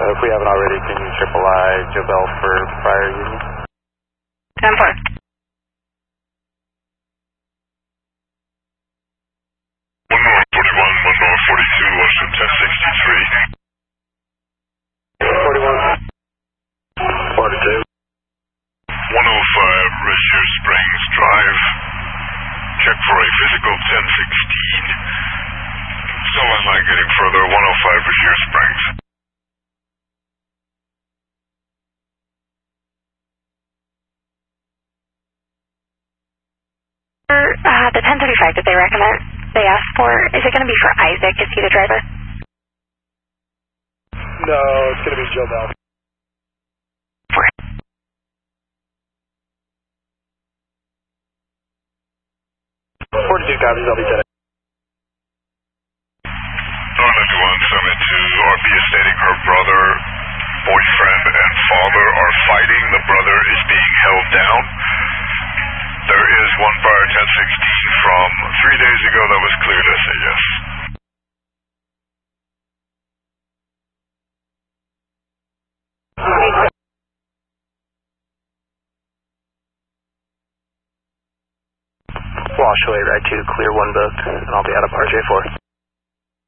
If we haven't already, can you triple I Jobel for prior union? 10-4. One North 41, one North 42, Washington 1063. 41. 42. 105, Resier Springs Drive. Check for a physical 1016. Still am I getting further, 105 Resier Springs. The 1035 that they recommend, they asked for, is it going to be for Isaac? Is he the driver? No, it's going to be Jobel. 42 copies, I'll be today. Northern 172, RP is stating her brother, boyfriend, and father are fighting. The brother is being held down. There is one prior 1016 from 3 days ago that was cleared as a yes. Wash away, right 2, clear 1 booked, and I'll be out of RJ4.